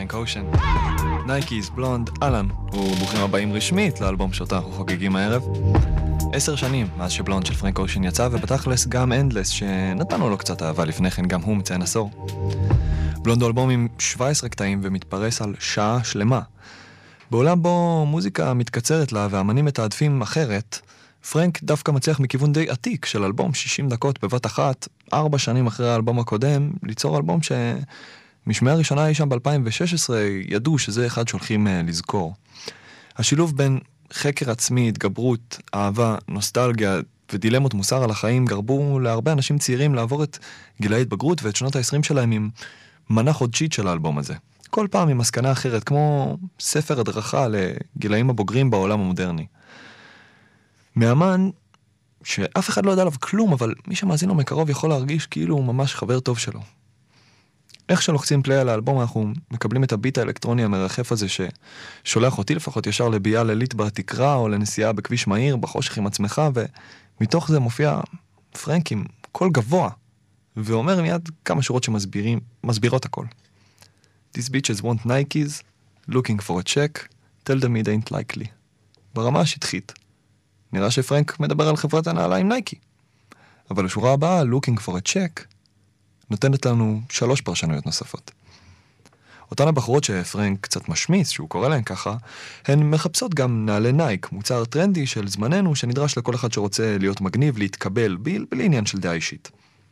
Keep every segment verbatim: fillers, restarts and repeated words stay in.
פרנק אושן. נייקייז, בלונד, אלן, וברוכים הבאים רשמית לאלבום שאותה אנחנו חוגגים הערב. עשר שנים מאז שבלונד של פרנק אושן יצא, ובתכלס גם אנדלס, שנתנו לו קצת אהבה לפני כן, גם הוא מציין עשור. בלונד הוא אלבום עם שבע עשרה קטעים ומתפרס על שעה שלמה. בעולם בו מוזיקה מתקצרת לה והאמנים מתעדפים אחרת, פרנק דווקא מצליח מכיוון די עתיק של אלבום שישים דקות בבת אחת, ארבע שנים אחרי האלבום הקודם, ליצור אלבום שמשמעה הראשונה היא שם ב-אלפיים ושש עשרה, ידעו שזה אחד שהולכים לזכור. השילוב בין חקר עצמי, התגברות, אהבה, נוסטלגיה ודילמות מוסר על החיים גרבו להרבה אנשים צעירים לעבור את גילאי התבגרות ואת שנות ה-עשרים שלהם עם מנה חודשית של האלבום הזה. כל פעם עם מסקנה אחרת, כמו ספר הדרכה לגילאים הבוגרים בעולם המודרני. מאמן שאף אחד לא יודע עליו כלום, אבל מי שמאזין לו מקרוב יכול להרגיש כאילו הוא ממש חבר טוב שלו. איך שלוחצים פליי על האלבום, אנחנו מקבלים את הביט האלקטרוני המרחף הזה ששולח אותי לפחות ישר לבייה לילית בתקרה או לנסיעה בכביש מהיר, בחושך עם עצמך, ומתוך זה מופיע פרנק עם קול גבוה, ואומר מיד כמה שורות שמסבירים, מסבירות הכל. These bitches want Nikes, looking for a check, tell them it ain't likely. ברמה השטחית. נראה שפרנק מדבר על חברת הנעליים נייקי. אבל השורה הבאה, looking for a check, נותנת לנו שלוש פרשנויות נוספות. אותן הבחורות שפרנק קצת משמיץ, שהוא קורא להן ככה, הן מחפשות גם נעלי נייק, מוצר טרנדי של זמננו, שנדרש לכל אחד שרוצה להיות מגניב, להתקבל, בלי עניין של דעה אישית.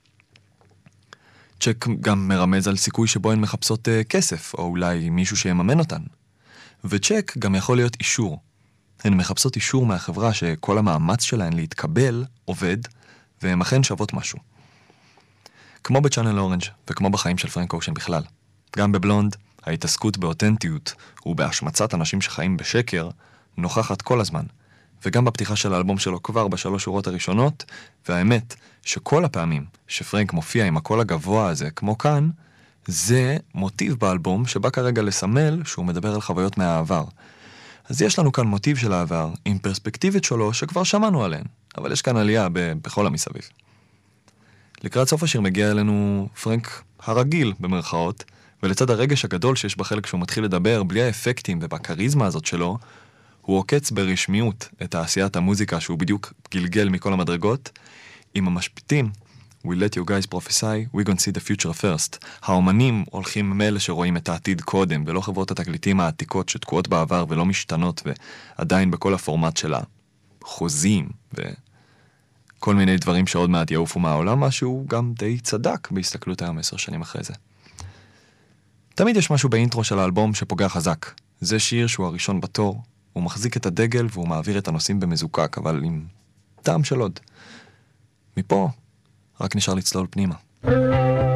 צ'ק גם מרמז על סיכוי שבו הן מחפשות uh, כסף, או אולי מישהו שיממן אותן. וצ'ק גם יכול להיות אישור. הן מחפשות אישור מהחברה שכל המאמץ שלהן להתקבל עובד, והן אכן שוות משהו. כמו בצ'אנל אורנג' וכמו בחיים של פרנק אושן בכלל. גם בבלונד, ההתעסקות באותנטיות ובהשמצת אנשים שחיים בשקר נוכחת כל הזמן. וגם בפתיחה של האלבום שלו כבר בשלוש שורות הראשונות, והאמת שכל הפעמים שפרנק מופיע עם הקול הגבוה הזה, כמו כאן, זה מוטיב באלבום שבא כרגע לסמל שהוא מדבר על חוויות מהעבר. אז יש לנו כאן מוטיב של העבר עם פרספקטיבית שלו שכבר שמענו עליהן, אבל יש כאן עלייה ב- בכל המסביב. לקראת סוף השיר מגיע אלינו פרנק הרגיל במרכאות, ולצד הרגש הגדול שיש בחלק שהוא מתחיל לדבר, בלי האפקטים ובקריזמה הזאת שלו, הוא עוקץ ברשמיות את תעשיית המוזיקה שהוא בדיוק גלגל מכל המדרגות, עם המשפיטים, We let you guys prophesy, we gonna see the future first. האומנים הולכים מאלה שרואים את העתיד קודם, ולא חברות התקליטים העתיקות שתקועות בעבר ולא משתנות, ועדיין בכל הפורמט שלה. חוזים וכל מיני דברים שעוד מעט יעופו מהעולם, משהו גם די צדק בהסתכלות היום עשר שנים אחרי זה. תמיד יש משהו באינטרו של האלבום שפוגע חזק. זה שיר שהוא הראשון בתור, הוא מחזיק את הדגל והוא מעביר את הנושאים במזוקק, אבל עם טעם של עוד. מפה רק נשאר לצלול פנימה.